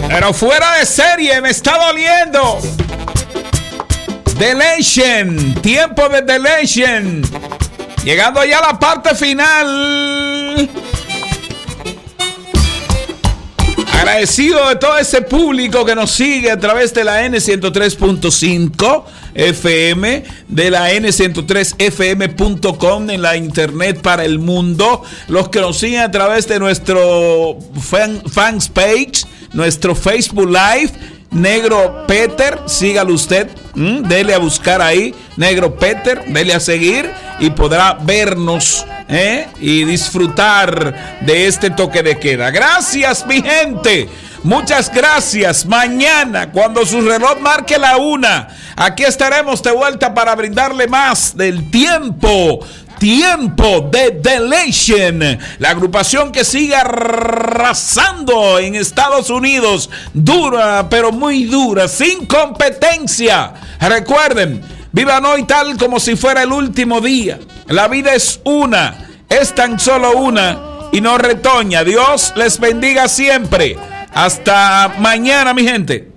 Pero fuera de serie, me está doliendo. Delation, tiempo de Delation. Llegando ya a la parte final. Agradecido de todo ese público que nos sigue a través de la N103.5 FM, de la N103fm.com, en la internet para el mundo. Los que nos siguen a través de nuestro fans page, nuestro Facebook Live, Negro Peter, sígalo usted, dele a buscar ahí, Negro Peter, dele a seguir y podrá vernos y disfrutar de este toque de queda. Gracias, mi gente. Muchas gracias. Mañana, cuando su reloj marque la 1, aquí estaremos de vuelta para brindarle más del tiempo de Delation, la agrupación que sigue arrasando en Estados Unidos, dura, pero muy dura, sin competencia. Recuerden, vivan hoy tal como si fuera el último día. La vida es una, es tan solo una y no retoña. Dios les bendiga siempre. Hasta mañana, mi gente.